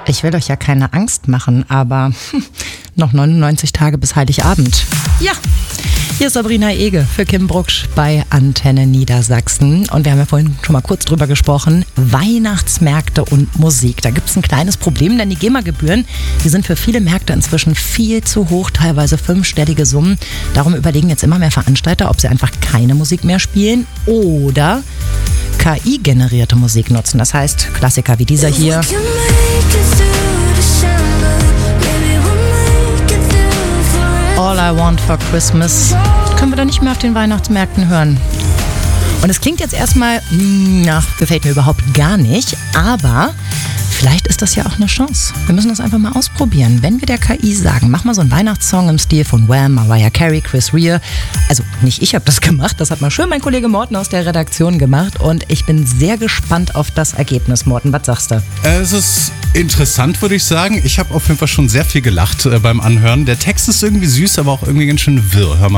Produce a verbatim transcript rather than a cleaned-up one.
Ich will euch ja keine Angst machen, aber hm, noch neunundneunzig Tage bis Heiligabend. Ja, hier ist Sabrina Ege für Kim Brucksch bei Antenne Niedersachsen. Und wir haben ja vorhin schon mal kurz drüber gesprochen. Weihnachtsmärkte und Musik. Da gibt es ein kleines Problem, denn die GEMA-Gebühren, die sind für viele Märkte inzwischen viel zu hoch, teilweise fünfstellige Summen. Darum überlegen jetzt immer mehr Veranstalter, ob sie einfach keine Musik mehr spielen oder K I-generierte Musik nutzen. Das heißt, Klassiker wie dieser hier. All I Want for Christmas können wir dann nicht mehr auf den Weihnachtsmärkten hören. Und es klingt jetzt erstmal, na, gefällt mir überhaupt gar nicht, aber vielleicht ist das ja auch eine Chance. Wir müssen das einfach mal ausprobieren. Wenn wir der K I sagen, mach mal so einen Weihnachtssong im Stil von Wham, Mariah Carey, Chris Rea. Also nicht ich habe das gemacht, das hat mal schön mein Kollege Morten aus der Redaktion gemacht. Und ich bin sehr gespannt auf das Ergebnis. Morten, was sagst du? Es ist interessant, würde ich sagen. Ich habe auf jeden Fall schon sehr viel gelacht äh, beim Anhören. Der Text ist irgendwie süß, aber auch irgendwie ganz schön wirr. Hör mal.